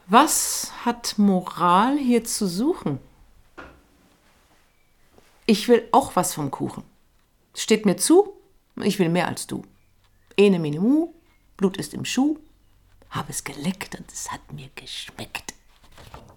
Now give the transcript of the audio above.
Was hat Moral hier zu suchen? Ich will auch was vom Kuchen. Steht mir zu, ich will mehr als du. Ene mene mu, Blut ist im Schuh, hab es geleckt und es hat mir geschmeckt.